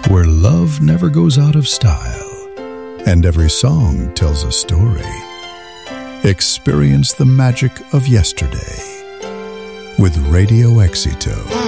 where love never goes out of style and every song tells a story. Experience the magic of yesterday with Radio Éxito.